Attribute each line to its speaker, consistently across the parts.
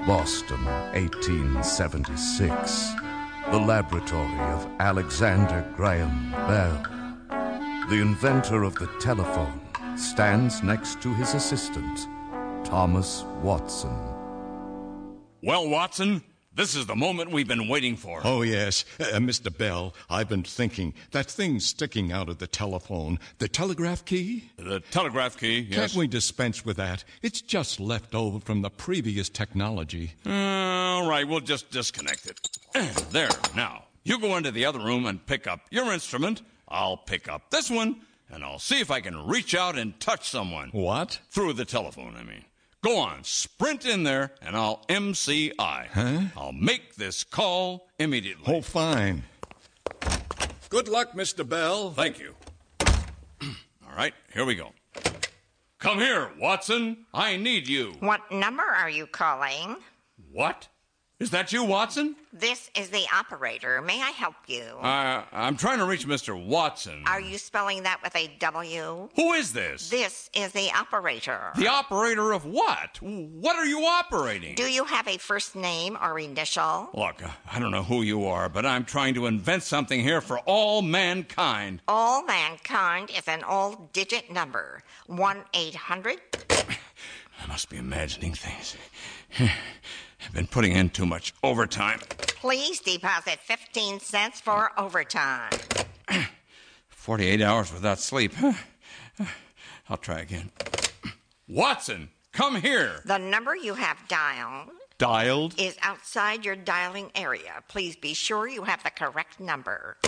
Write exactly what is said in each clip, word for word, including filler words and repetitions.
Speaker 1: Boston, eighteen seventy-six. The laboratory of Alexander Graham Bell. The inventor of the telephone stands next to his assistant, Thomas Watson.
Speaker 2: Well, Watson, this is the moment we've been waiting for.
Speaker 3: Oh, yes. Uh, Mister Bell, I've been thinking, that thing sticking out of the telephone, the telegraph key?
Speaker 2: The telegraph key, yes.
Speaker 3: Can't we dispense with that? It's just left over from the previous technology.
Speaker 2: Uh, all right, we'll just disconnect it. There, now, you go into the other room and pick up your instrument. I'll pick up this one, and I'll see if I can reach out and touch someone.
Speaker 3: What?
Speaker 2: Through the telephone, I mean. Go on, sprint in there, and I'll M C I.
Speaker 3: Huh?
Speaker 2: I'll make this call immediately.
Speaker 3: Oh, fine. Good luck, Mister Bell.
Speaker 2: Thank you. All right, here we go. Come here, Watson. I need you.
Speaker 4: What number are you calling?
Speaker 2: What? Is that you, Watson?
Speaker 4: This is the operator. May I help you?
Speaker 2: Uh, I'm trying to reach Mister Watson.
Speaker 4: Are you spelling that with a W?
Speaker 2: Who is this?
Speaker 4: This is the operator.
Speaker 2: The operator of what? What are you operating?
Speaker 4: Do you have a first name or initial?
Speaker 2: Look, I don't know who you are, but I'm trying to invent something here for all mankind.
Speaker 4: All mankind is an all-digit number. one eight hundred
Speaker 2: I must be imagining things. I've been putting in too much overtime.
Speaker 4: Please deposit fifteen cents for overtime.
Speaker 2: forty-eight hours without sleep. I'll try again. Watson, come here.
Speaker 4: The number you have dialed
Speaker 2: Dialed?
Speaker 4: is outside your dialing area. Please be sure you have the correct number.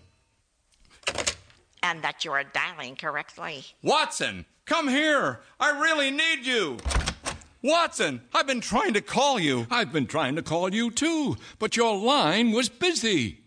Speaker 4: And that you are dialing correctly.
Speaker 2: Watson, come here. I really need you. Watson, I've been trying to call you.
Speaker 3: I've been trying to call you, too, but your line was busy.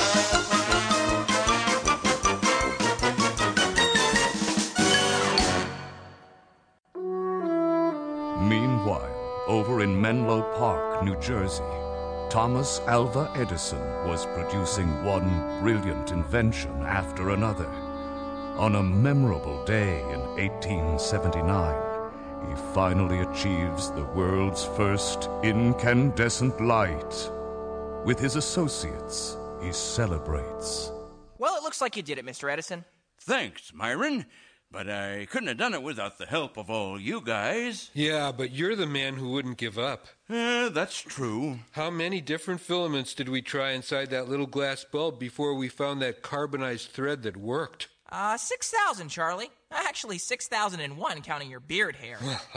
Speaker 1: Meanwhile, over in Menlo Park, New Jersey, Thomas Alva Edison was producing one brilliant invention after another. On a memorable day in eighteen seventy-nine, he finally achieves the world's first incandescent light. With his associates, he celebrates.
Speaker 5: Well, it looks like you did it, Mister Edison.
Speaker 2: Thanks, Myron. But I couldn't have done it without the help of all you guys.
Speaker 6: Yeah, but you're the man who wouldn't give up.
Speaker 2: Uh, that's true.
Speaker 6: How many different filaments did we try inside that little glass bulb before we found that carbonized thread that worked?
Speaker 5: Uh, six thousand, Charlie. Actually, six thousand and one, counting your beard hair.